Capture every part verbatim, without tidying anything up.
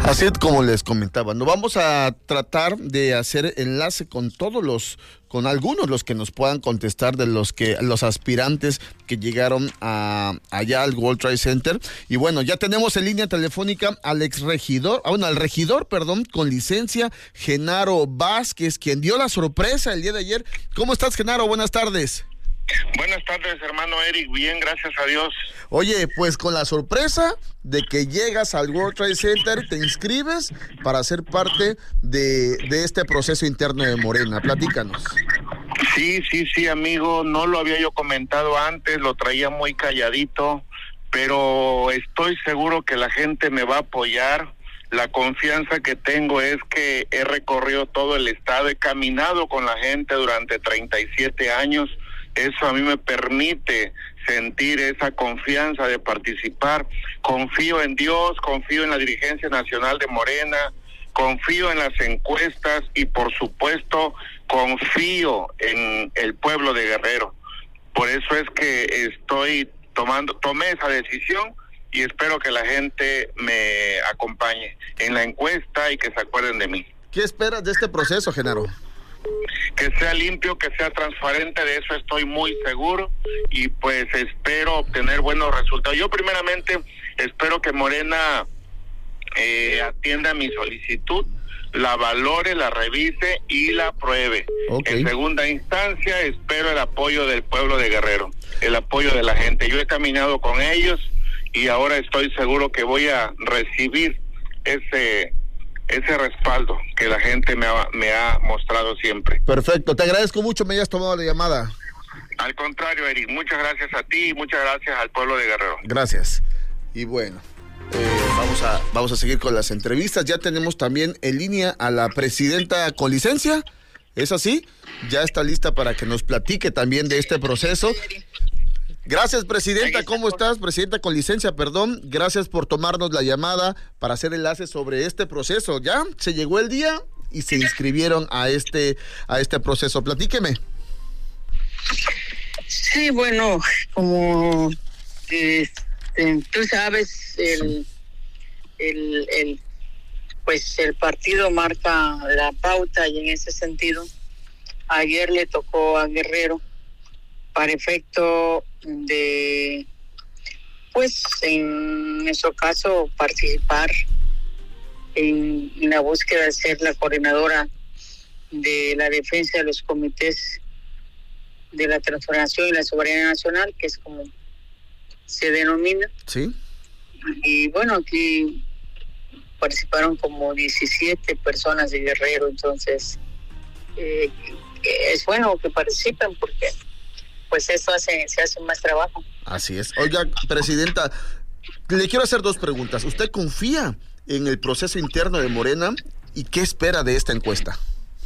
Así es como les comentaba, no vamos a tratar de hacer enlace con todos los, con algunos los que nos puedan contestar de los que los aspirantes que llegaron a allá al World Trade Center. Y bueno, ya tenemos en línea telefónica al ex regidor, ah, bueno, al regidor, perdón, con licencia, Genaro Vázquez, quien dio la sorpresa el día de ayer. ¿Cómo estás, Genaro? Buenas tardes. Buenas tardes, hermano Eric. Bien, gracias a Dios. Oye, pues con la sorpresa de que llegas al World Trade Center, te inscribes para ser parte de, de este proceso interno de Morena. Platícanos. Sí, sí, sí, amigo. No lo había yo comentado antes, lo traía muy calladito, pero estoy seguro que la gente me va a apoyar. La confianza que tengo es que he recorrido todo el estado, he caminado con la gente durante treinta y siete años. Eso a mí me permite sentir esa confianza de participar. Confío en Dios, confío en la dirigencia nacional de Morena, confío en las encuestas y por supuesto confío en el pueblo de Guerrero. Por eso es que estoy tomando, tomé esa decisión y espero que la gente me acompañe en la encuesta y que se acuerden de mí. ¿Qué esperas de este proceso, Genaro? Que sea limpio, que sea transparente, de eso estoy muy seguro y pues espero obtener buenos resultados. Yo primeramente espero que Morena eh, atienda mi solicitud, la valore, la revise y la apruebe. Okay. En segunda instancia espero el apoyo del pueblo de Guerrero, el apoyo de la gente. Yo he caminado con ellos y ahora estoy seguro que voy a recibir ese ese respaldo que la gente me ha, me ha mostrado siempre. Perfecto, te agradezco mucho, me hayas tomado la llamada. Al contrario, Eric, muchas gracias a ti y muchas gracias al pueblo de Guerrero. Gracias. Y bueno, eh, vamos a vamos a seguir con las entrevistas. Ya tenemos también en línea a la presidenta con licencia, ¿es así? Ya está lista para que nos platique también de este proceso. Gracias, presidenta. ¿Cómo estás? Presidenta con licencia, perdón. Gracias por tomarnos la llamada para hacer enlace sobre este proceso. Ya se llegó el día y se inscribieron a este a este proceso. Platíqueme. Sí, bueno, como eh, tú sabes, el, el, el, pues el partido marca la pauta y en ese sentido, ayer le tocó a Guerrero para efecto de, pues en nuestro caso, participar en, en la búsqueda de ser la coordinadora de la defensa de los comités de la transformación y la soberanía nacional, que es como se denomina. Sí. Y bueno, aquí participaron como diecisiete personas de Guerrero, entonces eh, es bueno que participen porque pues eso hace, se hace más trabajo. Así es. Oiga, presidenta, le quiero hacer dos preguntas. ¿Usted confía en el proceso interno de Morena y qué espera de esta encuesta?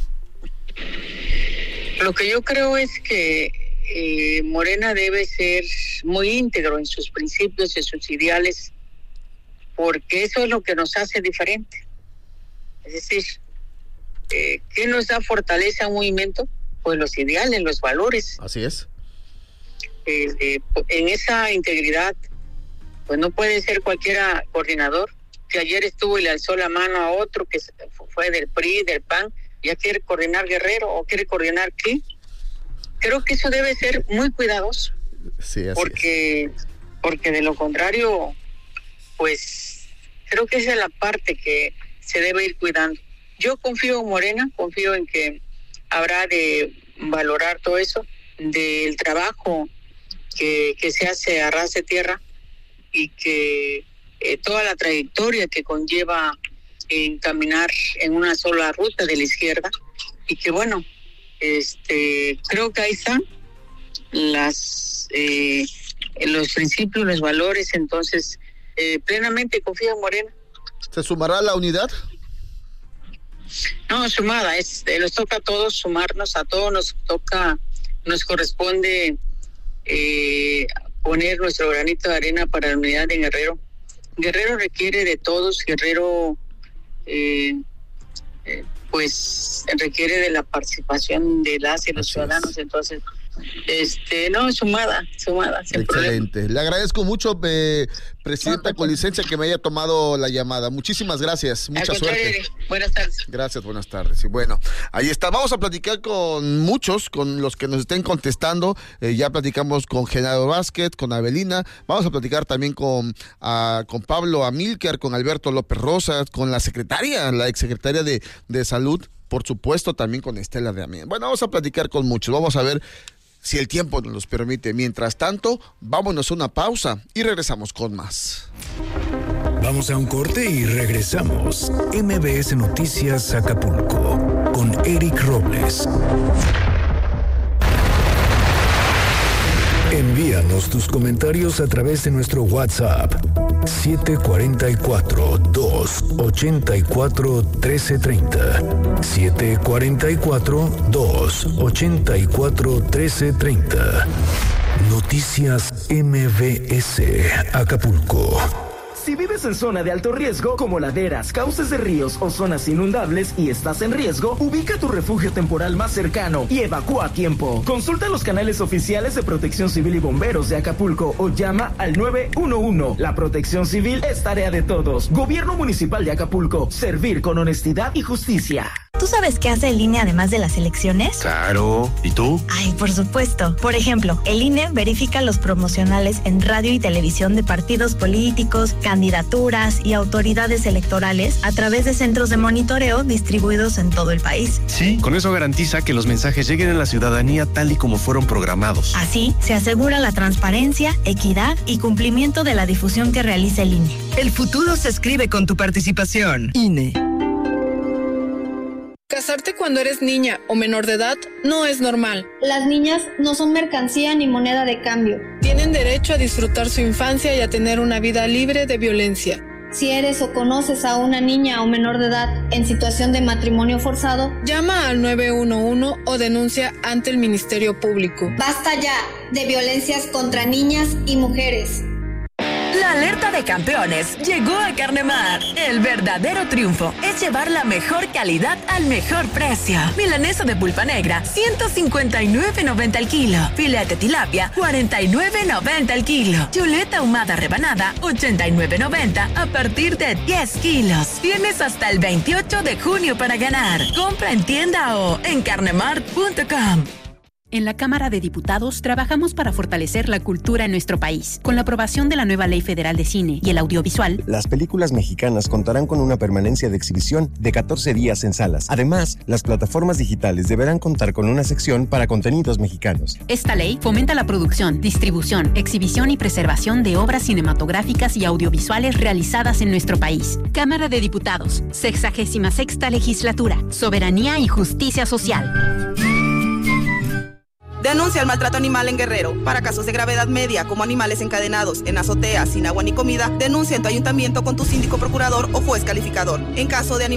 Lo que yo creo es que eh, Morena debe ser muy íntegro en sus principios y sus ideales, porque eso es lo que nos hace diferente. Es decir, eh, ¿qué nos da fortaleza a un movimiento? Pues los ideales, los valores. Así es. Eh, eh, en esa integridad, pues no puede ser cualquiera coordinador. Que ayer estuvo y le alzó la mano a otro que fue del P R I, del P A N, ya quiere coordinar Guerrero o quiere coordinar qué. Creo que eso debe ser muy cuidadoso. Sí, así porque, es. porque de lo contrario, pues creo que esa es la parte que se debe ir cuidando. Yo confío en Morena, confío en que habrá de valorar todo eso, del trabajo que, que se hace a ras de tierra y que eh, toda la trayectoria que conlleva en caminar en una sola ruta de la izquierda y que bueno, este creo que ahí están las eh, los principios, los valores, entonces eh, plenamente confío en Morena. ¿Se sumará a la unidad? No, sumada, es, eh, nos toca a todos sumarnos, a todos nos toca, nos corresponde eh, poner nuestro granito de arena para la unidad de Guerrero. Guerrero requiere de todos, Guerrero eh, eh, pues requiere de la participación de las y los Así ciudadanos, es. Entonces Este, no, sumada, sumada. Sin Excelente. problema. Le agradezco mucho, eh, presidenta con licencia, que me haya tomado la llamada. Muchísimas gracias. Mucha suerte. Buenas tardes. Gracias, buenas tardes. Y bueno, ahí está. Vamos a platicar con muchos, con los que nos estén contestando. Eh, ya platicamos con Genaro Vázquez, con Abelina. Vamos a platicar también con, uh, con Pablo Amílcar, con Alberto López Rosas, con la secretaria, la exsecretaria de, de Salud, por supuesto, también con Estela de Amien. Bueno, vamos a platicar con muchos. Vamos a ver si el tiempo nos los permite. Mientras tanto, vámonos a una pausa y regresamos con más. Vamos a un corte y regresamos. M B S Noticias Acapulco con Eric Robles. Envíanos tus comentarios a través de nuestro WhatsApp siete cuatro cuatro, dos ocho cuatro, uno tres tres cero. siete cuatro cuatro, dos ocho cuatro, uno tres tres cero. Noticias M B S Acapulco. Si vives en zona de alto riesgo, como laderas, cauces de ríos o zonas inundables y estás en riesgo, ubica tu refugio temporal más cercano y evacúa a tiempo. Consulta los canales oficiales de Protección Civil y Bomberos de Acapulco o llama al nueve uno uno. La protección civil es tarea de todos. Gobierno Municipal de Acapulco. Servir con honestidad y justicia. ¿Tú sabes qué hace el I N E además de las elecciones? Claro. ¿Y tú? Ay, por supuesto. Por ejemplo, el I N E verifica los promocionales en radio y televisión de partidos políticos, candidaturas y autoridades electorales a través de centros de monitoreo distribuidos en todo el país. Sí, con eso garantiza que los mensajes lleguen a la ciudadanía tal y como fueron programados. Así, se asegura la transparencia, equidad y cumplimiento de la difusión que realiza el I N E. El futuro se escribe con tu participación. I N E. Casarte cuando eres niña o menor de edad no es normal. Las niñas no son mercancía ni moneda de cambio. Tienen derecho a disfrutar su infancia y a tener una vida libre de violencia. Si eres o conoces a una niña o menor de edad en situación de matrimonio forzado, llama al nueve uno uno o denuncia ante el Ministerio Público. Basta ya de violencias contra niñas y mujeres. La alerta de campeones llegó a Carnemar. El verdadero triunfo es llevar la mejor calidad al mejor precio. Milanesa de pulpa negra, ciento cincuenta y nueve noventa el kilo. Filete tilapia, cuarenta y nueve noventa el kilo. Chuleta ahumada rebanada, ochenta y nueve noventa a partir de diez kilos. Tienes hasta el veintiocho de junio para ganar. Compra en tienda o en carnemart punto com. En la Cámara de Diputados trabajamos para fortalecer la cultura en nuestro país. Con la aprobación de la nueva Ley Federal de Cine y el Audiovisual, las películas mexicanas contarán con una permanencia de exhibición de catorce días en salas. Además, las plataformas digitales deberán contar con una sección para contenidos mexicanos. Esta ley fomenta la producción, distribución, exhibición y preservación de obras cinematográficas y audiovisuales realizadas en nuestro país. Cámara de Diputados, sexagésima sexta legislatura, soberanía y justicia social. Denuncia el maltrato animal en Guerrero. Para casos de gravedad media, como animales encadenados en azoteas sin agua ni comida, denuncia en tu ayuntamiento con tu síndico procurador o juez calificador. En caso de